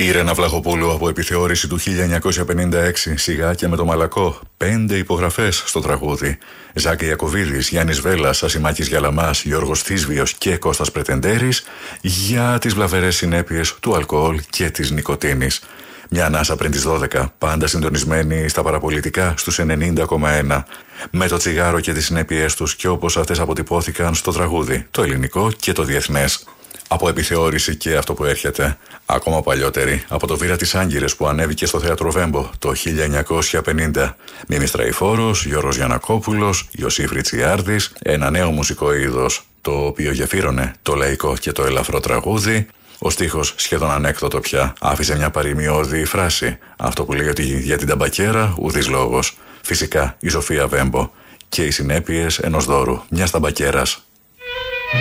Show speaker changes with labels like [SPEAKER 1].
[SPEAKER 1] Η Ρένα Βλαχοπούλου από επιθεώρηση του 1956, σιγά και με το μαλακό. 5 υπογραφές στο τραγούδι. Ζάκη Ιακωβίδης, Γιάννης Βέλλας, Ασημάκης Γιαλαμάς, Γιώργος Θίσβιος και Κώστας Πρετεντέρης για τις βλαβερές συνέπειες του αλκοόλ και της νοικοτήνης. Μια ανάσα πριν τις 12, πάντα συντονισμένοι στα παραπολιτικά στους 90,1. Με το τσιγάρο και τις συνέπειές τους και όπως αυτές αποτυπώθηκαν στο τραγούδι, το ελληνικό και το διεθνές. Από επιθεώρηση και αυτό που έρχεται, ακόμα παλιότερη, από το Βήρα της Άγκυρες που ανέβηκε στο Θέατρο Βέμπο το 1950. Μίμης Τραϊφόρος, Γιώργος Γιαννακόπουλος, Ιωσήφ Ριτσιάρδης, ένα νέο μουσικό είδος το οποίο γεφύρωνε το λαϊκό και το ελαφρό τραγούδι. Ο στίχος, σχεδόν ανέκδοτο πια, άφησε μια παροιμιώδη φράση. Αυτό που λέει ότι για την ταμπακέρα ουδής λόγος. Φυσικά η Σοφία Βέμπο και οι συνέπειες ενός δώρου, μιας ταμπακέρας